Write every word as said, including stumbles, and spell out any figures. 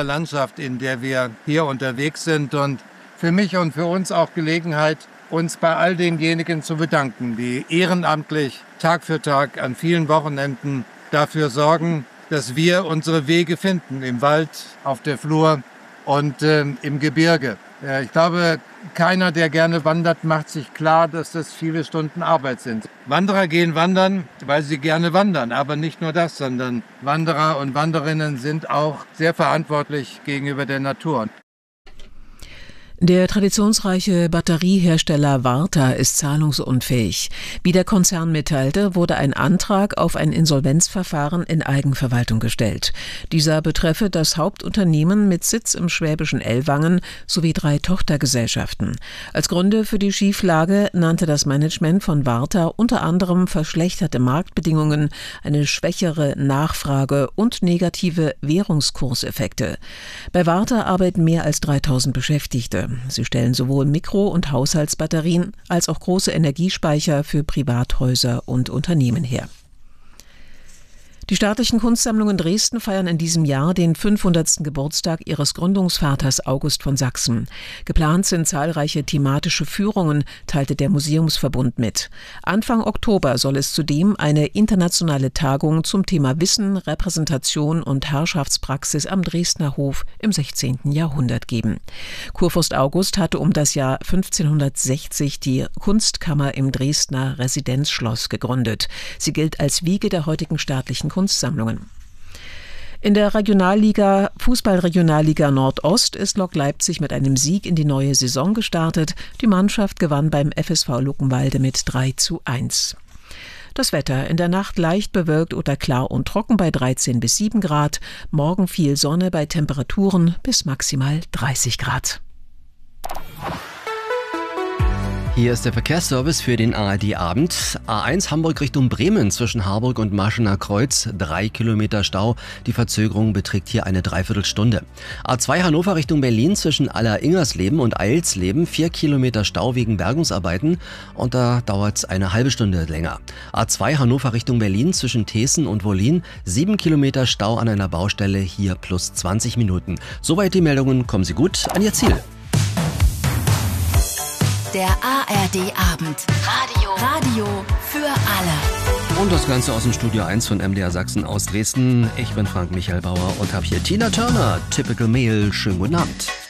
wunderbare Landschaft, in der wir hier unterwegs sind. Und für mich und für uns auch Gelegenheit, uns bei all denjenigen zu bedanken, die ehrenamtlich Tag für Tag an vielen Wochenenden dafür sorgen, dass wir unsere Wege finden, im Wald, auf der Flur und äh, im Gebirge. Äh, ich glaube, keiner, der gerne wandert, macht sich klar, dass das viele Stunden Arbeit sind. Wanderer gehen wandern, weil sie gerne wandern, aber nicht nur das, sondern Wanderer und Wanderinnen sind auch sehr verantwortlich gegenüber der Natur. Der traditionsreiche Batteriehersteller Varta ist zahlungsunfähig. Wie der Konzern mitteilte, wurde ein Antrag auf ein Insolvenzverfahren in Eigenverwaltung gestellt. Dieser betreffe das Hauptunternehmen mit Sitz im schwäbischen Ellwangen sowie drei Tochtergesellschaften. Als Gründe für die Schieflage nannte das Management von Varta unter anderem verschlechterte Marktbedingungen, eine schwächere Nachfrage und negative Währungskurseffekte. Bei Varta arbeiten mehr als dreitausend Beschäftigte. Sie stellen sowohl Mikro- und Haushaltsbatterien als auch große Energiespeicher für Privathäuser und Unternehmen her. Die Staatlichen Kunstsammlungen Dresden feiern in diesem Jahr den fünfhundertsten Geburtstag ihres Gründungsvaters August von Sachsen. Geplant sind zahlreiche thematische Führungen, teilte der Museumsverbund mit. Anfang Oktober soll es zudem eine internationale Tagung zum Thema Wissen, Repräsentation und Herrschaftspraxis am Dresdner Hof im sechzehnten Jahrhundert geben. Kurfürst August hatte um das Jahr fünfzehnhundertsechzig die Kunstkammer im Dresdner Residenzschloss gegründet. Sie gilt als Wiege der heutigen staatlichen Kunstsammlungen. In der Regionalliga, Fußball-Regionalliga Nordost ist Lok Leipzig mit einem Sieg in die neue Saison gestartet. Die Mannschaft gewann beim F S V Luckenwalde mit drei zu eins. Das Wetter: in der Nacht leicht bewölkt oder klar und trocken bei dreizehn bis sieben Grad. Morgen viel Sonne bei Temperaturen bis maximal dreißig Grad. Hier ist der Verkehrsservice für den A R D-Abend. A eins Hamburg Richtung Bremen zwischen Harburg und Maschener Kreuz, drei Kilometer Stau. Die Verzögerung beträgt hier eine Dreiviertelstunde. A zwei Hannover Richtung Berlin zwischen Aller-Ingersleben und Eilsleben, vier Kilometer Stau wegen Bergungsarbeiten und da dauert es eine halbe Stunde länger. A zwei Hannover Richtung Berlin zwischen Thesen und Wollin, sieben Kilometer Stau an einer Baustelle, hier plus zwanzig Minuten. Soweit die Meldungen, kommen Sie gut an Ihr Ziel. Der A R D-Abend. Radio. Radio für alle. Und das Ganze aus dem Studio eins von M D R Sachsen aus Dresden. Ich bin Frank Michael Bauer und habe hier Tina Turner, Typical Male. Schönen guten Abend.